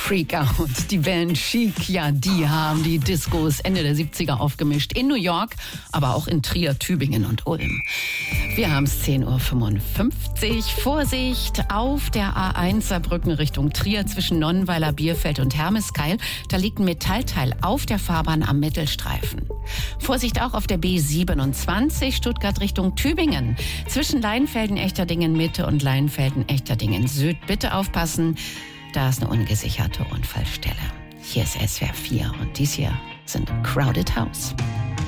Freak Out, die Band Chic, ja, die haben die Discos Ende der 70er aufgemischt. In New York, aber auch in Trier, Tübingen und Ulm. Wir haben es 10.55 Uhr. Vorsicht auf der A1 Saarbrücken Richtung Trier zwischen Nonnenweiler, Bierfeld und Hermeskeil. Da liegt ein Metallteil auf der Fahrbahn am Mittelstreifen. Vorsicht auch auf der B27 Stuttgart Richtung Tübingen. Zwischen Leinfelden, Echterdingen Mitte und Leinfelden, Echterdingen Süd. Bitte aufpassen, da ist eine ungesicherte Unfallstelle. Hier ist SWR 4 und dies hier sind Crowded House.